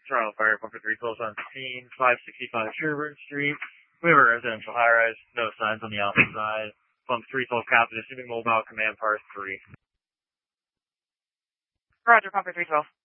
Toronto Fire, Pumper 312 on scene, 565 Sherburne Street. We have a residential high-rise, no signs on the opposite side. Pump 312 Captain, assuming mobile command part 3. Roger, Pumper 312.